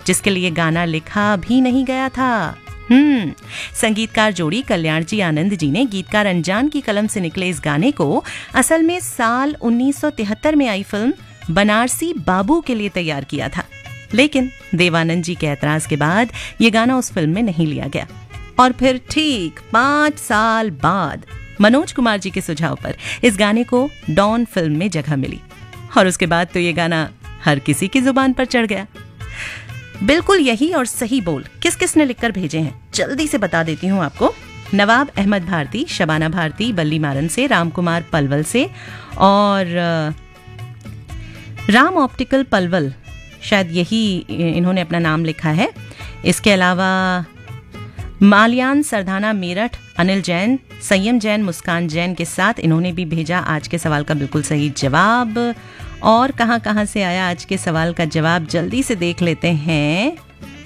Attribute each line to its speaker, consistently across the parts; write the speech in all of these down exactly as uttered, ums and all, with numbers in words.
Speaker 1: जिसके लिए गाना लिखा भी नहीं गया था। हम्म संगीतकार जोड़ी कल्याण जी आनंद जी ने गीतकार अनजान की कलम से निकले इस गाने को असल में साल उन्नीस सौ तिहत्तर में आई फिल्म बनारसी बाबू के लिए तैयार किया था, लेकिन देवानंद जी के ऐतराज के बाद ये गाना उस फिल्म में नहीं लिया गया। और फिर ठीक पांच साल बाद मनोज कुमार जी के सुझाव पर इस गाने को डॉन फिल्म में जगह मिली और उसके बाद तो ये गाना हर किसी की जुबान पर चढ़ गया। बिल्कुल यही और सही बोल किस किस ने लिखकर भेजे हैं जल्दी से बता देती हूँ आपको। नवाब अहमद भारती, शबाना भारती बल्ली मारन से, राम कुमार पलवल से और राम ऑप्टिकल पलवल, शायद यही इन्होंने अपना नाम लिखा है। इसके अलावा मालियान सरदाना मेरठ, अनिल जैन, संयम जैन, मुस्कान जैन के साथ इन्होंने भी भेजा आज के सवाल का बिल्कुल सही जवाब। और कहां कहां से आया आज के सवाल का जवाब जल्दी से देख लेते हैं।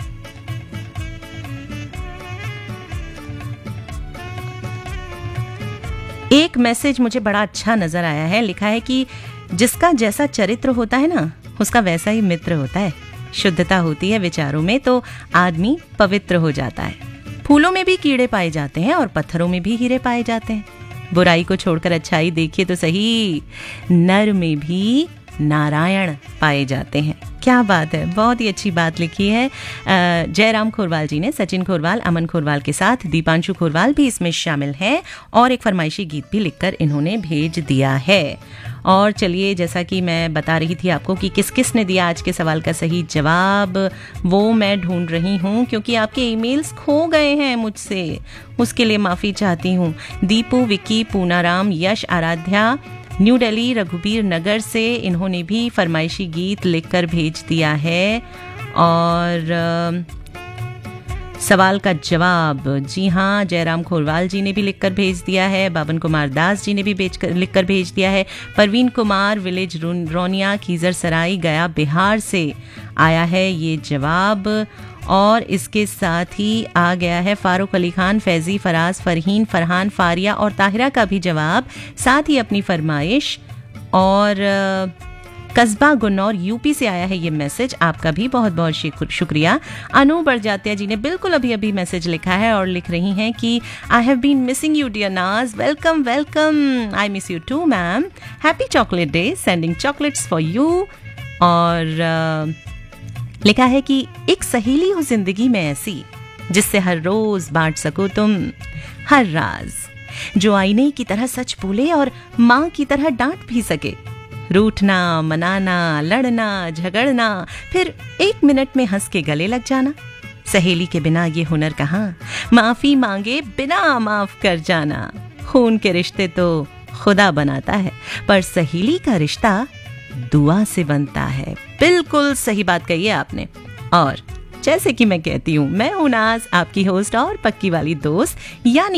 Speaker 1: एक मैसेज मुझे बड़ा अच्छा नजर आया है, लिखा है कि जिसका जैसा चरित्र होता है ना उसका वैसा ही मित्र होता है। शुद्धता होती है विचारों में तो आदमी पवित्र हो जाता है। फूलों में भी कीड़े पाए जाते हैं और पत्थरों में भी हीरे पाए जाते हैं। बुराई को छोड़कर अच्छाई देखिए तो सही, नर में भी नारायण पाए जाते हैं। क्या बात है, बहुत ही अच्छी बात लिखी है जयराम खोरवाल जी ने। सचिन खोरवाल, अमन खोरवाल के साथ दीपांशु खोरवाल भी इसमें शामिल हैं और एक फरमाइशी गीत भी लिखकर इन्होंने भेज दिया है। और चलिए, जैसा कि मैं बता रही थी आपको कि किस किस ने दिया आज के सवाल का सही जवाब, वो मैं ढूंढ रही हूँ क्योंकि आपके ईमेल्स खो गए हैं मुझसे, उसके लिए माफ़ी चाहती हूँ। दीपू, विकी, पूनाराम, यश, आराध्या, न्यू दिल्ली, रघुबीर नगर से इन्होंने भी फरमाइशी गीत लिखकर भेज दिया है। और आ, सवाल का जवाब, जी हाँ, जयराम खोरवाल जी ने भी लिखकर भेज दिया है। बाबन कुमार दास जी ने भी लिखकर भेज दिया है। परवीन कुमार, विलेज रोनिया, खीजर सराई, गया, बिहार से आया है ये जवाब। और इसके साथ ही आ गया है फारूक अली खान, फैजी, फराज, फरहीन, फरहान, फारिया और ताहिरा का भी जवाब, साथ ही अपनी फरमाइश। और कस्बा गुन्नौर यूपी से आया है ये मैसेज, आपका भी बहुत बहुत शुक्रिया। अनु बड़जात्या जी ने बिल्कुल अभी अभी मैसेज लिखा है और लिख रही हैं कि I have been missing you dear नाज, welcome welcome, I miss you to ma'am, happy chocolate day, sending chocolates for you. और uh, लिखा है कि एक सहेली हो जिंदगी में ऐसी जिससे हर रोज बांट सको तुम हर राज, जो आईने की तरह सच बोले और माँ की तरह डांट भी सके। रूठना, मनाना, लड़ना, झगड़ना, फिर एक मिनट में हंस के गले लग जाना। सहेली के बिना ये हुनर कहाँ, माफी मांगे बिना माफ कर जाना। खून के रिश्ते तो खुदा बनाता है पर सहेली का रिश्ता दुआ से बनता है। बिल्कुल सही बात कही है आपने। और जैसे कि मैं कहती हूँ, मैं हूं नाज, आपकी होस्ट और पक्की वाली दोस्त, यानी